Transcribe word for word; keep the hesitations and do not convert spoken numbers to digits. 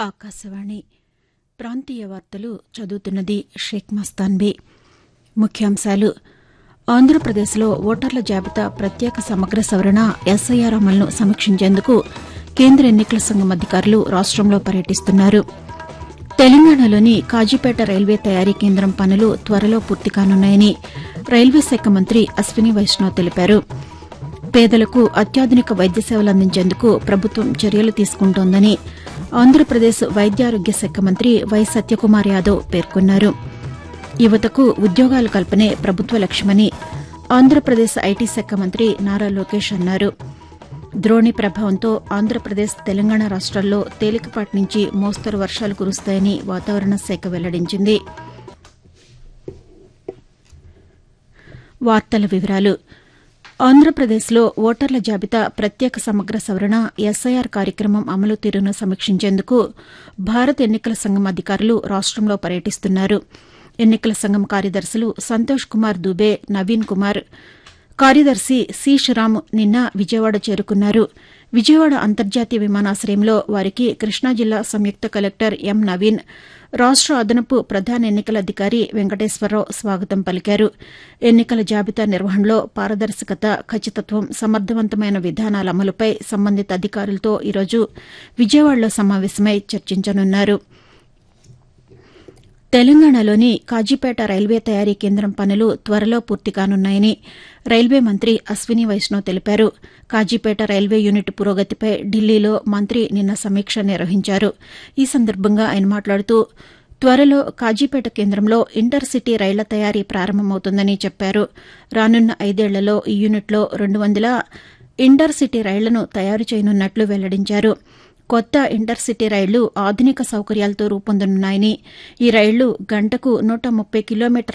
ఆకాశవాణి ప్రాంతీయ వార్తలు చదువుతున్నది షేక్ మస్తాన్బీ. ముఖ్యాంశాలు. ఆంధ్రప్రదేశ్లో ఓటర్ల జాబితా ప్రత్యేక సమగ్ర సవరణ ఎస్ఐఆర్ అమలును సమీక్షించేందుకు కేంద్ర ఎన్నికల సంఘం అధికారులు రాష్టంలో పర్యటిస్తున్నారు. తెలంగాణలోని కాజీపేట రైల్వే తయారీ కేంద్రం పనులు త్వరలో పూర్తి కానున్నాయని రైల్వే శాఖ మంత్రి అశ్విని వైష్ణవ్ తెలిపారు. పేదలకు అత్యాధునిక వైద్య సేవలు అందించేందుకు ప్రభుత్వం చర్యలు తీసుకుంటోందని ఆంధ్రప్రదేశ్ వైద్యారోగ్య శాఖ మంత్రి వై సత్యకుమార్ యాదవ్ పేర్కొన్నారు. యువతకు ఉద్యోగాల కల్పనే ప్రభుత్వ లక్ష్యమని ఆంధ్రప్రదేశ్ ఐటీ శాఖ మంత్రి నారా లోకేష్ అన్నారు. ద్రోణి ప్రభావంతో ఆంధ్రప్రదేశ్, తెలంగాణ రాష్ట్రాల్లో తేలికపాటి నుంచి మోస్తరు వర్షాలు కురుస్తాయని వాతావరణ శాఖ వెల్లడించింది. వార్తల వివరాలు. ఆంధ్రప్రదేశ్లో ఓటర్ల జాబితా ప్రత్యేక సమగ్ర సవరణ ఎస్ఐఆర్ కార్యక్రమం అమలు తీరును సమీక్షించేందుకు భారత ఎన్నికల సంఘం అధికారులు రాష్టంలో పర్యటిస్తున్నారు. ఎన్నికల సంఘం కార్యదర్శులు సంతోష్ కుమార్ దుబే, నవీన్ కుమార్, కార్యదర్శి సి శ్రీరామ్ నిన్న విజయవాడ చేరుకున్నారు. విజయవాడ అంతర్జాతీయ విమానాశయంలో వారికి కృష్ణా జిల్లా సంయుక్త కలెక్టర్ ఎం నవీన్, రాష్ట అదనపు ప్రధాన ఎన్నికల అధికారి వెంకటేశ్వరరావు స్వాగతం పలికారు. ఎన్నికల జాబితా నిర్వహణలో పారదర్శకత, ఖచ్చితత్వం, సమర్థవంతమైన విధానాల అమలుపై సంబంధిత అధికారులతో ఈరోజు విజయవాడలో సమావేశమై చర్చించనున్నారు. తెలంగాణలోని కాజీపేట రైల్వే తయారీ కేంద్రం పనులు త్వరలో పూర్తి కానున్నాయని రైల్వే మంత్రి అశ్విని వైష్ణవ్ తెలిపారు. కాజీపేట రైల్వే యూనిట్ పురోగతిపై ఢిల్లీలో మంత్రి నిన్న సమీక్ష నిర్వహించారు. ఈ సందర్భంగా ఆయన మాట్లాడుతూ త్వరలో కాజీపేట కేంద్రంలో ఇంటర్ సిటీ రైళ్ల తయారీ ప్రారంభమవుతుందని చెప్పారు. రానున్న ఐదేళ్లలో ఈ యూనిట్లో రెండు వందల ఇంటర్ సిటీ రైళ్లను తయారు చేయనున్నట్లు వెల్లడించారు. కొత్త ఇంటర్ సిటీ రైళ్లు ఆధునిక సౌకర్యాలతో రూపొందనున్నాయని, ఈ రైళ్లు గంటకు నూట ముప్పై కిలోమీటర్ల